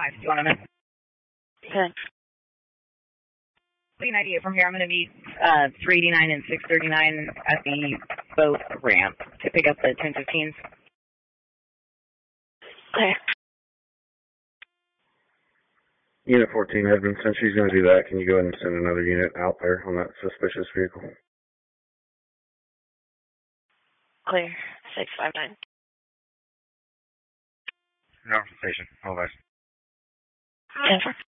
5-2 Okay. Clean idea from here. I'm going to meet 389 and 639 at the boat ramp to pick up the 1015s. Okay. Unit 14, Edmund, since she's going to do that, can you go ahead and send another unit out there on that suspicious vehicle? Clear. 659. North Station. All right. 10-4.